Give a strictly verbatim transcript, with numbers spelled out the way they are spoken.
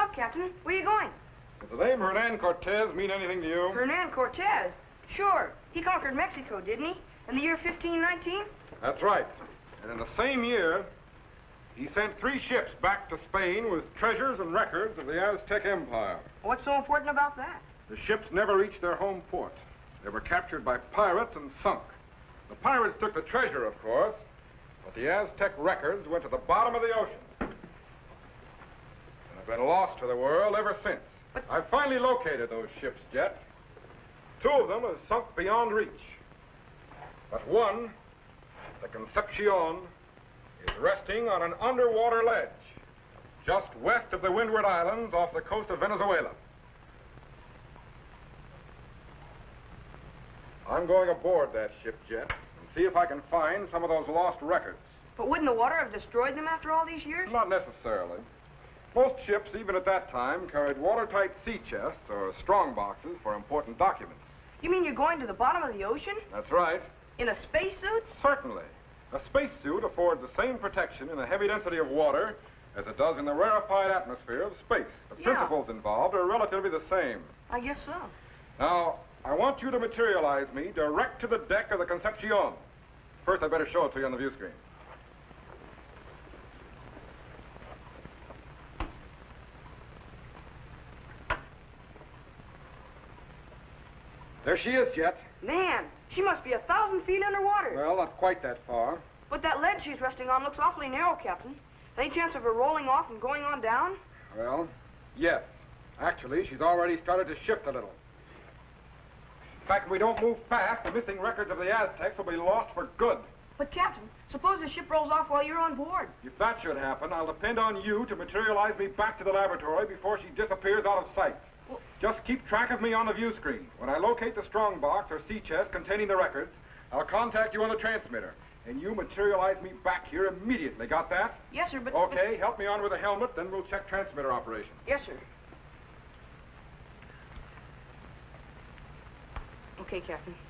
luck, Captain. Where are you going? Does the name Hernan Cortez mean anything to you? Hernan Cortez? Sure. He conquered Mexico, didn't he? In the year fifteen nineteen? That's right. And in the same year, he sent three ships back to Spain with treasures and records of the Aztec Empire. What's so important about that? The ships never reached their home port. They were captured by pirates and sunk. The pirates took the treasure, of course, but the Aztec records went to the bottom of the ocean. And have been lost to the world ever since. But... I finally located those ships, Jet. Two of them have sunk beyond reach. But one, the Concepcion, is resting on an underwater ledge just west of the Windward Islands off the coast of Venezuela. I'm going aboard that ship, Jet, and see if I can find some of those lost records. But wouldn't the water have destroyed them after all these years? Not necessarily. Most ships, even at that time, carried watertight sea chests or strong boxes for important documents. You mean you're going to the bottom of the ocean? That's right. In a spacesuit? Certainly. A spacesuit affords the same protection in a heavy density of water as it does in the rarefied atmosphere of space. The Yeah. principles involved are relatively the same. I guess so. Now, I want you to materialize me direct to the deck of the Concepcion. First, I'd better show it to you on the view screen. There she is, Jet. Man, she must be a thousand feet underwater. Well, not quite that far. But that ledge she's resting on looks awfully narrow, Captain. Any chance of her rolling off and going on down? Well, yes. Actually, she's already started to shift a little. In fact, if we don't move fast, the missing records of the Aztecs will be lost for good. But, Captain, suppose the ship rolls off while you're on board. If that should happen, I'll depend on you to materialize me back to the laboratory before she disappears out of sight. Well, just keep track of me on the view screen. When I locate the strong box or sea chest containing the records, I'll contact you on the transmitter. And you materialize me back here immediately. Got that? Yes, sir, but... Okay, help me on with the helmet, then we'll check transmitter operation. Yes, sir. Okay, Captain.